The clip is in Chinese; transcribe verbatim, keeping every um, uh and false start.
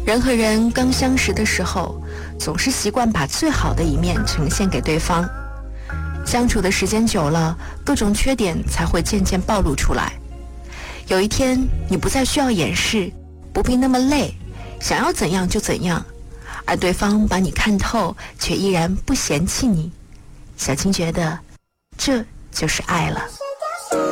人和人刚相识的时候，总是习惯把最好的一面呈现给对方，相处的时间久了，各种缺点才会渐渐暴露出来。有一天你不再需要掩饰，不必那么累，想要怎样就怎样，而对方把你看透，却依然不嫌弃你。小青觉得这就是爱了。